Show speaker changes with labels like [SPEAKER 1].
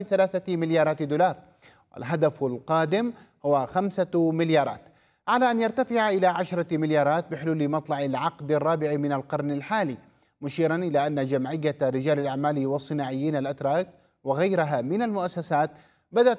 [SPEAKER 1] 3 مليارات دولار. الهدف القادم هو 5 مليارات، على أن يرتفع إلى 10 مليارات بحلول مطلع العقد الرابع من القرن الحالي، مشيرا إلى أن جمعية رجال الأعمال والصناعيين الأتراك وغيرها من المؤسسات بدأت